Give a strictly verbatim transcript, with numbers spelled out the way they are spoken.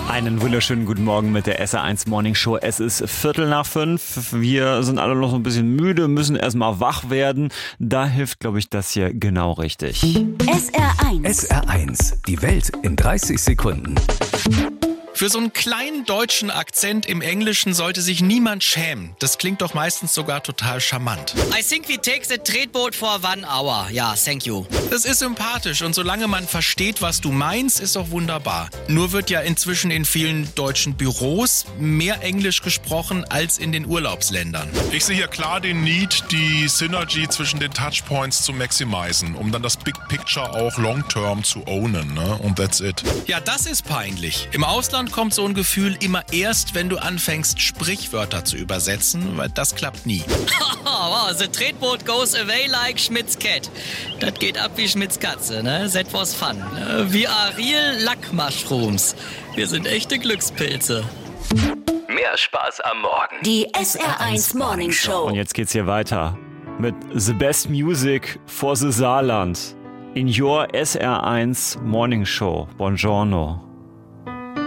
Einen wunderschönen guten Morgen mit der S R eins Morning Show. Es ist Viertel nach fünf. Wir sind alle noch so ein bisschen müde, müssen erstmal wach werden. Da hilft, glaube ich, das hier genau richtig. S R eins. S R eins. Die Welt in dreißig Sekunden. Für so einen kleinen deutschen Akzent im Englischen sollte sich niemand schämen. Das klingt doch meistens sogar total charmant. I think we take the tradeboat for one hour. Ja, thank you. Das ist sympathisch und solange man versteht, was du meinst, ist auch wunderbar. Nur wird ja inzwischen in vielen deutschen Büros mehr Englisch gesprochen als in den Urlaubsländern. Ich sehe hier klar den Need, die Synergy zwischen den Touchpoints zu maximisen, um dann das Big Picture auch long-term zu ownen, ne? Und that's it. Ja, das ist peinlich. Im Ausland kommt so ein Gefühl immer erst, wenn du anfängst, Sprichwörter zu übersetzen, weil das klappt nie. Wow, the tradeboat goes away like Schmidt's cat. Das geht ab wie Schmidt's Katze, ne? That was fun. Wir are real luck mushrooms. Wir sind echte Glückspilze. Mehr Spaß am Morgen. Die S R eins Morning Show. Und jetzt geht's hier weiter mit The Best Music for the Saarland in your S R eins Morning Show. Buongiorno.